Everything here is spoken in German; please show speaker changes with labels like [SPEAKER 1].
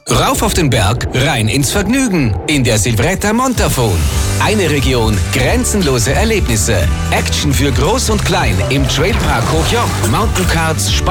[SPEAKER 1] Rauf auf den Berg, rein ins Vergnügen in der Silvretta Montafon. Eine Region, grenzenlose Erlebnisse. Action für Groß und Klein im Trailpark Hochjoch. Mountaincards,